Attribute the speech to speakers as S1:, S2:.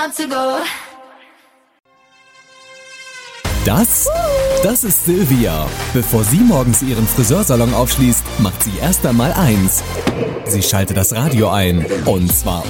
S1: Das ist Silvia. Bevor sie morgens ihren Friseursalon aufschließt, macht sie erst einmal eins. Sie schaltet das Radio ein. Und zwar